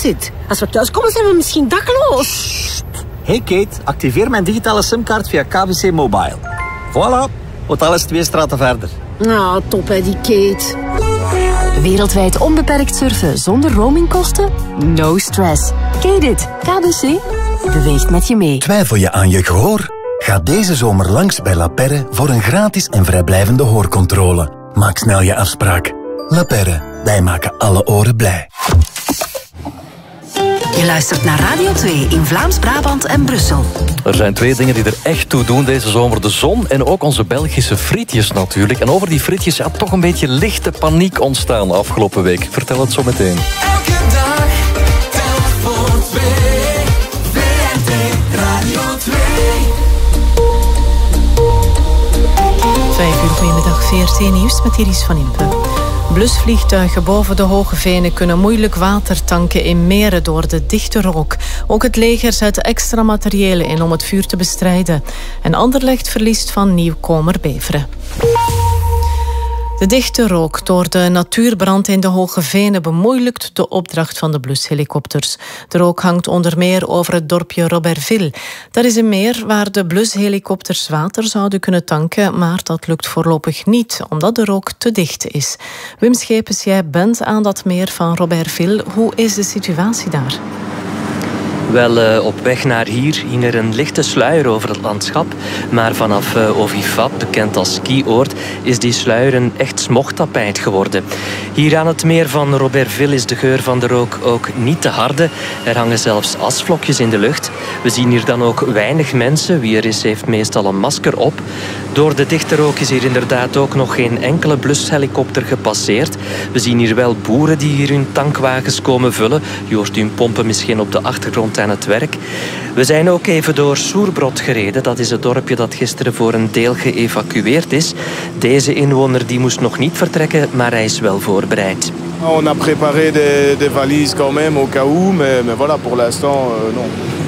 zit. Als we thuis komen zijn we misschien dakloos. Hey Kate, activeer mijn digitale simkaart via KBC Mobile. Voilà, hotel is 2 straten verder. Nou, top hè, die Kate. Wereldwijd onbeperkt surfen zonder roamingkosten? No stress. Kate it. KBC beweegt met je mee. Twijfel je aan je gehoor? Ga deze zomer langs bij La Perre voor een gratis en vrijblijvende hoorcontrole. Maak snel je afspraak. La Perre, wij maken alle oren blij. Je luistert naar Radio 2 in Vlaams-Brabant en Brussel. Er zijn 2 dingen die er echt toe doen deze zomer. De zon en ook onze Belgische frietjes natuurlijk. En over die frietjes had toch een beetje lichte paniek ontstaan afgelopen week. Ik vertel het zo meteen. Elke dag telt voor 2. VRT Radio 2. 5 uur, goedemiddag. VRT Nieuws met Iris van Impe. Blusvliegtuigen boven de Hoge Venen kunnen moeilijk water tanken in meren door de dichte rook. Ook het leger zet extra materiële in om het vuur te bestrijden. En Anderlecht verliest van nieuwkomer Beveren. De dichte rook door de natuurbrand in de Hoge Venen bemoeilijkt de opdracht van de blushelikopters. De rook hangt onder meer over het dorpje Robertville. Dat is een meer waar de blushelikopters water zouden kunnen tanken, maar dat lukt voorlopig niet, omdat de rook te dicht is. Wim Schepens, jij bent aan dat meer van Robertville. Hoe is de situatie daar? Wel, op weg naar hier hing er een lichte sluier over het landschap. Maar vanaf Ovivat, bekend als skioord, is die sluier een echt smogtapijt geworden. Hier aan het meer van Robertville is de geur van de rook ook niet te harde. Er hangen zelfs asvlokjes in de lucht. We zien hier dan ook weinig mensen. Wie er is, heeft meestal een masker op. Door de dichte rook is hier inderdaad ook nog geen enkele blushelikopter gepasseerd. We zien hier wel boeren die hier hun tankwagens komen vullen. Je hoort hun pompen misschien op de achtergrond aan het werk. We zijn ook even door Soerbrod gereden. Dat is het dorpje dat gisteren voor een deel geëvacueerd is. Deze inwoner die moest nog niet vertrekken, maar hij is wel voorbereid. On a préparé des valises quand même au cas où, mais voilà, pour l'instant, non.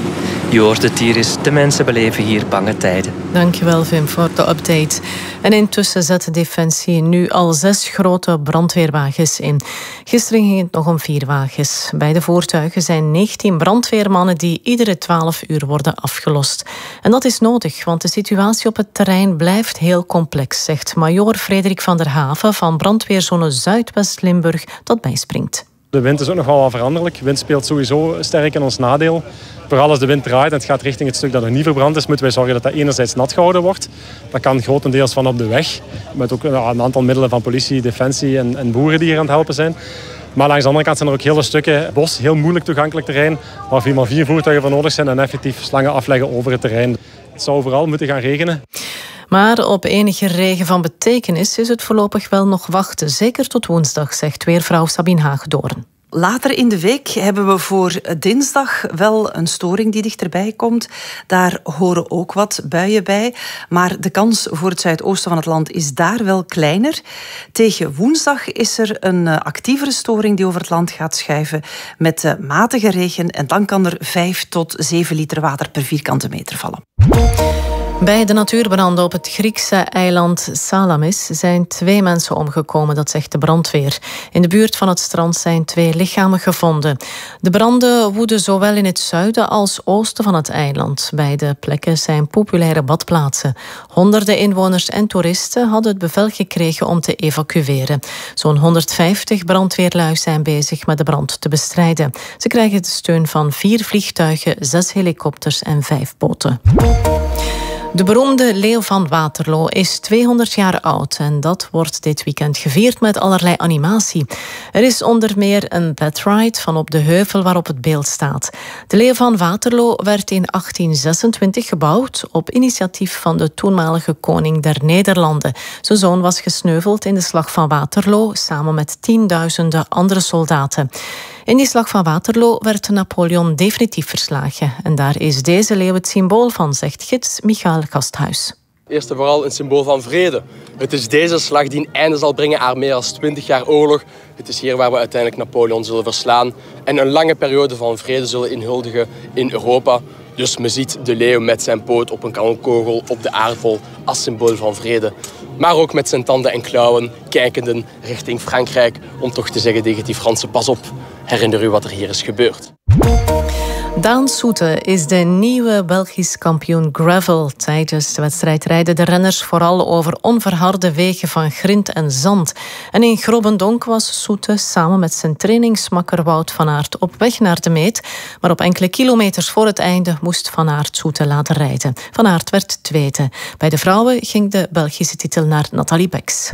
Je hoort het hier eens, de mensen beleven hier bange tijden. Dankjewel, Vim, voor de update. En intussen zet Defensie nu al 6 grote brandweerwagens in. Gisteren ging het nog om 4 wagens. Bij de voertuigen zijn 19 brandweermannen die iedere 12 uur worden afgelost. En dat is nodig, want de situatie op het terrein blijft heel complex, zegt majoor Frederik van der Haven van brandweerzone Zuidwest-Limburg, dat bijspringt. De wind is ook nog wel veranderlijk. De wind speelt sowieso sterk in ons nadeel. Vooral als de wind draait en het gaat richting het stuk dat nog niet verbrand is, moeten wij zorgen dat dat enerzijds nat gehouden wordt. Dat kan grotendeels van op de weg. Met ook een aantal middelen van politie, defensie en boeren die hier aan het helpen zijn. Maar langs de andere kant zijn er ook hele stukken bos, heel moeilijk toegankelijk terrein, waar 4x4 voertuigen voor nodig zijn en effectief slangen afleggen over het terrein. Het zou vooral moeten gaan regenen. Maar op enige regen van betekenis is het voorlopig wel nog wachten. Zeker tot woensdag, zegt weervrouw Sabine Haagdoorn. Later in de week hebben we voor dinsdag wel een storing die dichterbij komt. Daar horen ook wat buien bij. Maar de kans voor het zuidoosten van het land is daar wel kleiner. Tegen woensdag is er een actievere storing die over het land gaat schuiven met matige regen. En dan kan er 5 tot 7 liter water per vierkante meter vallen. Bij de natuurbranden op het Griekse eiland Salamis zijn 2 mensen omgekomen, dat zegt de brandweer. In de buurt van het strand zijn 2 lichamen gevonden. De branden woeden zowel in het zuiden als oosten van het eiland. Beide plekken zijn populaire badplaatsen. Honderden inwoners en toeristen hadden het bevel gekregen om te evacueren. Zo'n 150 brandweerlui zijn bezig met de brand te bestrijden. Ze krijgen de steun van 4 vliegtuigen, 6 helikopters en 5 boten. De beroemde Leeuw van Waterloo is 200 jaar oud en dat wordt dit weekend gevierd met allerlei animatie. Er is onder meer een bedride van op de heuvel waarop het beeld staat. De Leeuw van Waterloo werd in 1826 gebouwd op initiatief van de toenmalige koning der Nederlanden. Zijn zoon was gesneuveld in de slag van Waterloo samen met tienduizenden andere soldaten. In die slag van Waterloo werd Napoleon definitief verslagen. En daar is deze leeuw het symbool van, zegt gids Michael Gasthuis. Eerst en vooral een symbool van vrede. Het is deze slag die een einde zal brengen aan meer dan 20 jaar oorlog. Het is hier waar we uiteindelijk Napoleon zullen verslaan en een lange periode van vrede zullen inhuldigen in Europa. Dus men ziet de leeuw met zijn poot op een kanonkogel op de aardbol als symbool van vrede. Maar ook met zijn tanden en klauwen kijkenden richting Frankrijk om toch te zeggen tegen die Fransen: pas op, herinner u wat er hier is gebeurd. Daan Soete is de nieuwe Belgisch kampioen gravel. Tijdens de wedstrijd rijden de renners vooral over onverharde wegen van grind en zand. En in Grobbendonk was Soete samen met zijn trainingsmakker Wout van Aert op weg naar de meet. Maar op enkele kilometers voor het einde moest Van Aert Soete laten rijden. Van Aert werd tweede. Bij de vrouwen ging de Belgische titel naar Nathalie Beks.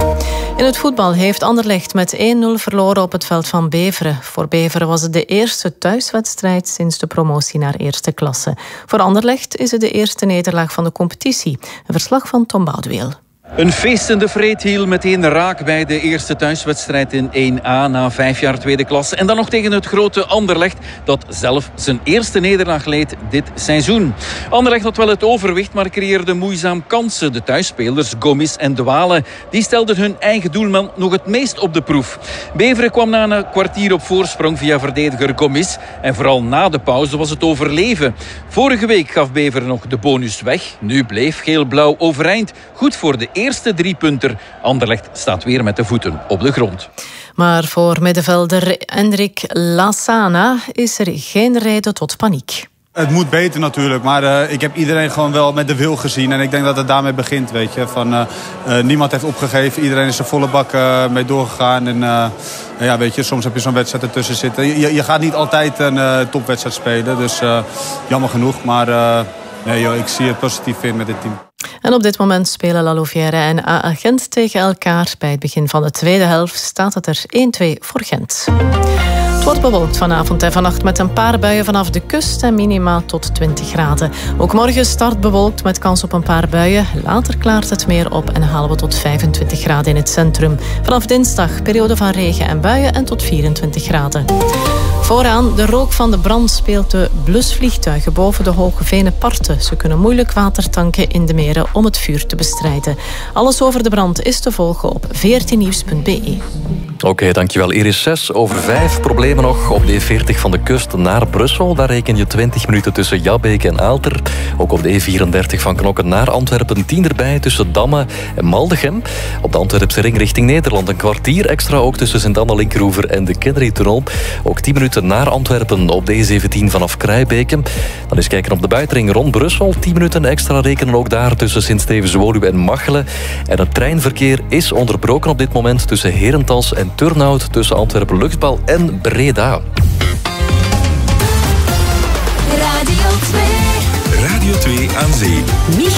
In het voetbal heeft Anderlecht met 1-0 verloren op het veld van Beveren. Voor Beveren was het de eerste thuiswedstrijd sinds de promotie naar eerste klasse. Voor Anderlecht is het de eerste nederlaag van de competitie. Een verslag van Tom Boudeweel. Een feestende Vreethiel meteen raak bij de eerste thuiswedstrijd in 1A na 5 jaar tweede klasse. En dan nog tegen het grote Anderlecht dat zelf zijn eerste nederlaag leed dit seizoen. Anderlecht had wel het overwicht, maar creëerde moeizaam kansen. De thuisspelers Gomis en De Wale die stelden hun eigen doelman nog het meest op de proef. Beveren kwam na een kwartier op voorsprong via verdediger Gomis. En vooral na de pauze was het overleven. Vorige week gaf Beveren nog de bonus weg. Nu bleef geel-blauw overeind. Goed voor de eerste 3-punter. Anderlecht staat weer met de voeten op de grond. Maar voor middenvelder Hendrik Lassana is er geen reden tot paniek. Het moet beter natuurlijk, maar ik heb iedereen gewoon wel met de wil gezien. En ik denk dat het daarmee begint, weet je. Niemand heeft opgegeven, iedereen is er volle bak mee doorgegaan. En ja, weet je, soms heb je zo'n wedstrijd ertussen zitten. Je gaat niet altijd een topwedstrijd spelen, dus jammer genoeg. Maar nee, joh, ik zie het positief in met dit team. En op dit moment spelen La Louvière en AA Gent tegen elkaar. Bij het begin van de tweede helft staat het er 1-2 voor Gent. Het wordt bewolkt vanavond en vannacht met een paar buien vanaf de kust en minima tot 20 graden. Ook morgen start bewolkt met kans op een paar buien. Later klaart het meer op en halen we tot 25 graden in het centrum. Vanaf dinsdag periode van regen en buien en tot 24 graden. Vooraan, de rook van de brand speelt de blusvliegtuigen boven de Hoge Veneparten. Ze kunnen moeilijk water tanken in de meren om het vuur te bestrijden. Alles over de brand is te volgen op 14nieuws.be. Oké, dankjewel Iris. 6 over 5 problemen nog op de E40 van de kust naar Brussel. Daar reken je 20 minuten tussen Jabbeek en Aalter. Ook op de E34 van Knokken naar Antwerpen 10 erbij tussen Damme en Maldegem. Op de Antwerpse ring richting Nederland een kwartier extra ook tussen Sint-Anna-Linkeroever en de Kennedy-tunnel. Ook 10 minuten naar Antwerpen op de E17 vanaf Krijbeke. Dan eens kijken op de buitenring rond Brussel. 10 minuten extra rekenen ook daar tussen Sint-Stevens-Woluwe en Machelen. En het treinverkeer is onderbroken op dit moment tussen Herentals en Turnhout, tussen Antwerpen-Luchtbal en Breda. Radio 2 aan zee.